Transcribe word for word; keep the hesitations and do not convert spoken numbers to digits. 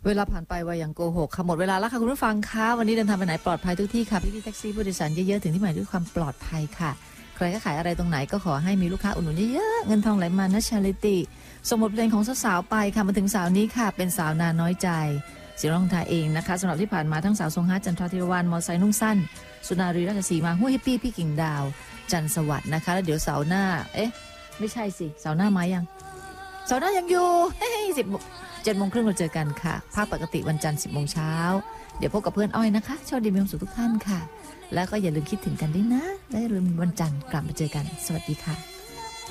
เวลาผ่านไปไวอย่างโกหกค่ะหมดเวลาแล้วค่ะคุณผู้ฟังคะวันนี้เดินทางไปไหนปลอดภัยทุกที่ค่ะพี่ๆแท็กซี่ผู้โดยสารเยอะๆถึงที่หมายด้วยความปลอดภัยค่ะใครก็ขายอะไรตรงไหนก็ขอให้มีลูกค้าอุดหนุนเยอะๆเงินทองไหลมานะชาริตี้ส่งบทเพลงของสาวๆไปค่ะมาถึงสาวนี้ค่ะเป็นสาวนาน้อยใจเสียงร้องทาเองนะคะสำหรับที่ผ่านมาทั้งสาวทรงฮาจันทราธิรวรรณมอไซค์นุ่งสั้นสุนารีราชสีมาห้วยฮิปปี้พี่กิ่งดาวจันสวัสดิ์นะคะแล้วเดี๋ยวเสาร์หน้าเอ๊ะไม่ใช่สิเสาร์หน้ามายังเสาร์หน้ายังอยู่เฮ้ยสิบเจ็ดโมงครึ่งเราเจอกันค่ะภาคปกติวันจันทร์สิบโมงเช้าเดี๋ยวพบกับเพื่อนอ้อยนะคะโชคดีมีความสุขทุกท่านค่ะแล้วก็อย่าลืมคิดถึงกันด้วยนะและอย่าลืมวันจันทร์กลับมาเจอกันสวัสดีค่ะ